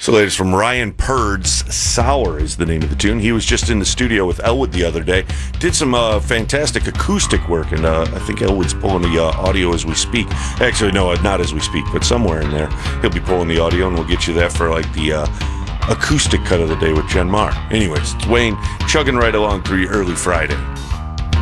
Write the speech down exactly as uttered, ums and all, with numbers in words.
So latest from Ryan Purd's Sour is the name of the tune. He was just in the studio with Elwood the other day. Did some uh, fantastic acoustic work, and uh, I think Elwood's pulling the uh, audio as we speak. Actually, no, not as we speak, but somewhere in there. He'll be pulling the audio, and we'll get you that for like the uh, acoustic cut of the day with Jen Marr. Anyways, it's Wayne chugging right along through your early Friday.